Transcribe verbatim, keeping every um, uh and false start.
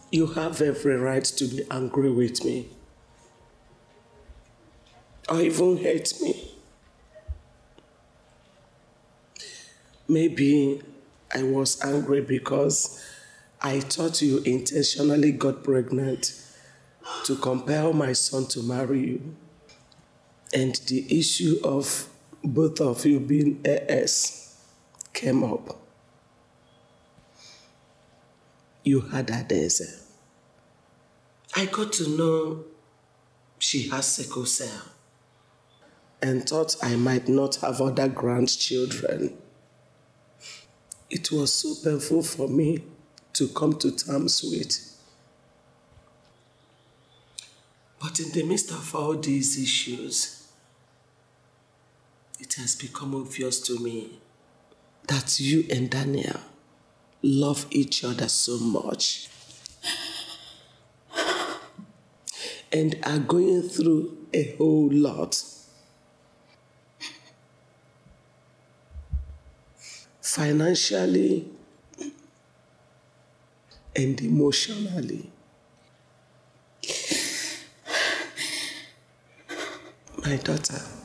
You have every right to be angry with me. Or even hate me. Maybe I was angry because I thought you intentionally got pregnant to compel my son to marry you. And the issue of both of you being heirs came up. You had Adeze. I got to know she has sickle cell and thought I might not have other grandchildren. It was so painful for me to come to terms with. But in the midst of all these issues, it has become obvious to me that you and Daniel love each other so much and are going through a whole lot. Financially and emotionally. My daughter,